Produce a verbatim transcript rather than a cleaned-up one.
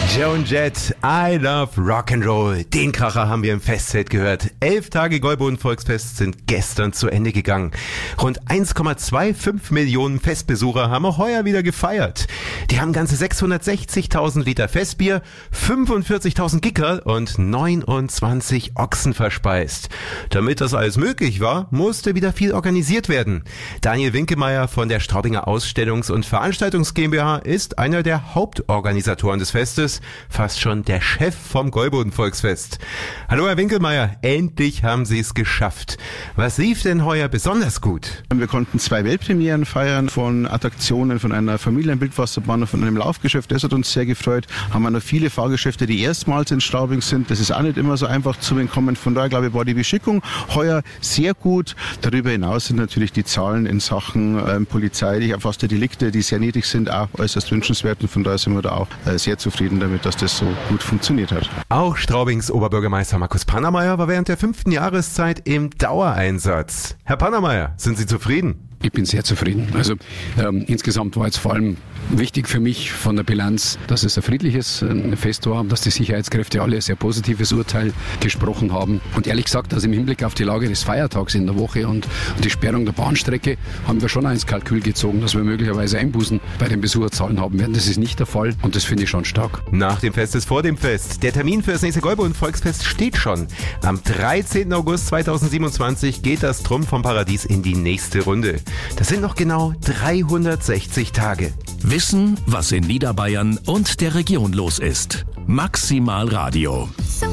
Joan Jett, I love Rock'n'Roll. Den Kracher haben wir im Festzelt gehört. Elf Tage Gäuboden-Volksfest sind gestern zu Ende gegangen. Rund eins Komma fünfundzwanzig Millionen Festbesucher haben auch heuer wieder gefeiert. Die haben ganze sechshundertsechzigtausend Liter Festbier, fünfundvierzigtausend Gicker und neunundzwanzig Ochsen verspeist. Damit das alles möglich war, musste wieder viel organisiert werden. Daniel Winkelmeier von der Straubinger Ausstellungs- und Veranstaltungs GmbH ist einer der Hauptorganisatoren des Festes, fast schon der Chef vom Gäuboden-Volksfest. Hallo Herr Winkelmeier, endlich haben Sie es geschafft. Was lief denn heuer besonders gut? Wir konnten zwei Weltpremieren feiern von Attraktionen, von einer Familienwildwasserbahn und von einem Laufgeschäft. Das hat uns sehr gefreut. Haben wir noch viele Fahrgeschäfte, die erstmals in Straubing sind. Das ist auch nicht immer so einfach zu bekommen. Von daher, glaube ich, war die Beschickung heuer sehr gut. Darüber hinaus sind natürlich die Zahlen in Sachen ähm, Polizei, die erfasste Delikte, die sehr niedrig sind, auch äußerst wünschenswert. Und von daher sind wir da auch äh, sehr zufrieden damit, dass das so gut funktioniert hat. Auch Straubings Oberbürgermeister Markus Pannermeier war während der fünften Jahreszeit im Dauereinsatz. Herr Pannermeier, sind Sie zufrieden? Ich bin sehr zufrieden. Also ähm, insgesamt war jetzt vor allem wichtig für mich von der Bilanz, dass es ein friedliches äh, Fest war, dass die Sicherheitskräfte alle ein sehr positives Urteil gesprochen haben. Und ehrlich gesagt, also im Hinblick auf die Lage des Feiertags in der Woche und, und die Sperrung der Bahnstrecke haben wir schon ins Kalkül gezogen, dass wir möglicherweise Einbußen bei den Besucherzahlen haben werden. Das ist nicht der Fall und das finde ich schon stark. Nach dem Fest ist vor dem Fest. Der Termin für das nächste Gäuboden-Volksfest steht schon. Am dreizehnten August zweitausendsiebenundzwanzig geht das Trumm vom Paradies in die nächste Runde. Das sind noch genau dreihundertsechzig Tage. Wissen, was in Niederbayern und der Region los ist. Maximal Radio. So